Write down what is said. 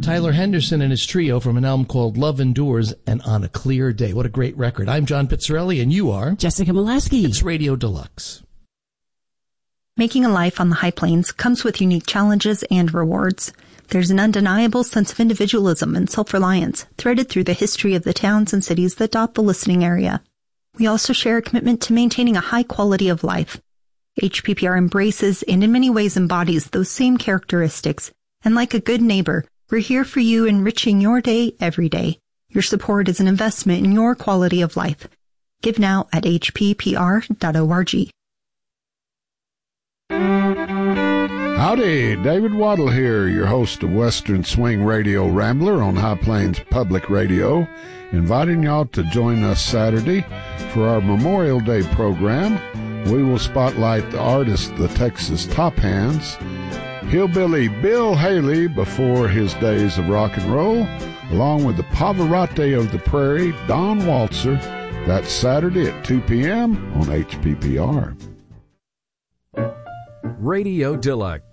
Tyler Henderson and his trio from an album called Love Endures and On a Clear Day. What a great record. I'm John Pizzarelli, and you are? Jessica Molaski. It's Radio Deluxe. Making a life on the High Plains comes with unique challenges and rewards. There's an undeniable sense of individualism and self-reliance threaded through the history of the towns and cities that dot the listening area. We also share a commitment to maintaining a high quality of life. HPPR embraces and in many ways embodies those same characteristics. And like a good neighbor, we're here for you, enriching your day every day. Your support is an investment in your quality of life. Give now at hppr.org. Howdy, David Waddle here, your host of Western Swing Radio Rambler on High Plains Public Radio, inviting y'all to join us Saturday for our Memorial Day program. We will spotlight the artist, the Texas Top Hands, Hillbilly Bill Haley before his days of rock and roll, along with the Pavarotti of the Prairie, Don Waltzer. That's Saturday at 2 p.m. on HPPR. Radio Deluxe.